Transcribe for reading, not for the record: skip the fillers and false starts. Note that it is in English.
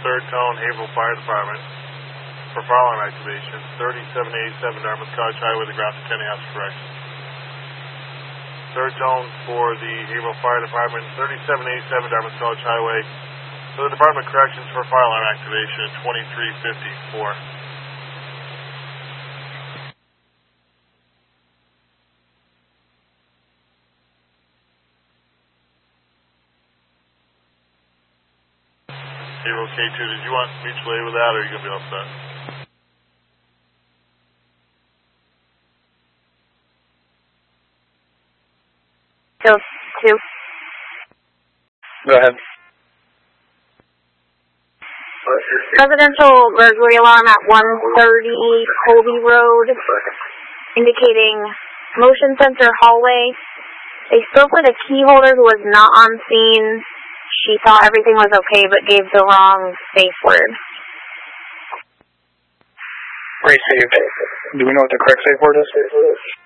3rd Tone, Haverhill Fire Department, for fire alarm activation. 3787 Dartmouth College Highway, the ground attending house correction. 3rd Tone for the Haverhill Fire Department, 3787 Dartmouth College Highway, for the Department of Corrections for fire alarm activation at 2354. Haverhill K2, did you want mutual aid with that, or are you going to be all set? Hill 2. Go ahead. Residential burglary alarm at 130 Colby Road, indicating motion sensor hallway. They spoke with a key holder who was not on scene. She thought everything was okay, but gave the wrong safe word. Pretty safe. Do we know what the correct safe word is?